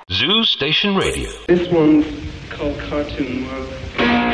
Zoo Station Radio. This one's called Cartoon Love.